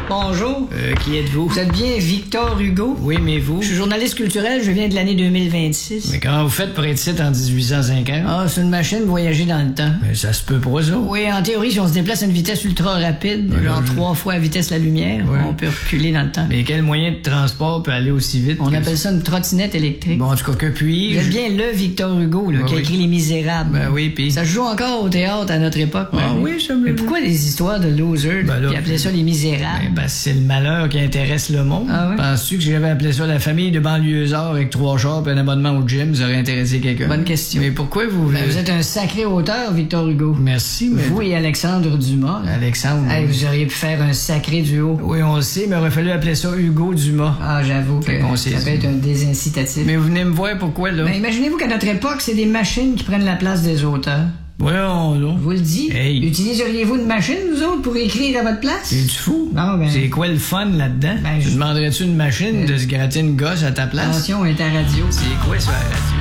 Bonjour. Qui êtes-vous? Vous êtes bien Victor Hugo? Oui, mais vous? Je suis journaliste culturel, je viens de l'année 2026. Mais comment vous faites pour être ici en 1850? Ah, c'est une machine voyager dans le temps. Mais ça se peut pas, ça. Oui, en théorie, si on se déplace à une vitesse ultra rapide, genre 3 fois la vitesse de la lumière, on peut reculer dans le temps. Mais quel moyen de transport peut aller aussi vite? On appelle ça une trottinette électrique. Bon, en tout cas, que puis-je? Vous êtes bien le Victor Hugo, là, qui a écrit Les Misérables. Ben oui, pis... Ça se joue encore au théâtre à notre époque. Ah oui, ça me... Mais pourquoi des histoires de losers, puis appeler ça Les Misérables? Ben, c'est le malheur qui intéresse le monde. Ah oui? Penses-tu que j'avais appelé ça la famille de banlieusards avec 3 chars et un abonnement au gym, ça aurait intéressé quelqu'un? Bonne question. Mais pourquoi vous... Ben, vous êtes un sacré auteur, Victor Hugo. Merci, mais... Vous et Alexandre Dumas. Alexandre... Hey, vous auriez pu faire un sacré duo. Oui, on le sait, mais il aurait fallu appeler ça Hugo Dumas. Ah, j'avoue que ça peut être un désincitatif. Mais vous venez me voir pourquoi, là? Ben, imaginez-vous qu'à notre époque, c'est des machines qui prennent la place des auteurs. Voyons donc. Vous le dites? Hey. Utiliseriez-vous une machine, vous autres, pour écrire à votre place? Es-tu fou? Non, ben... C'est quoi le fun là-dedans? Ben, Demanderais-tu une machine de se gratter une gosse à ta place? Attention, on est à radio. C'est quoi ça, la radio?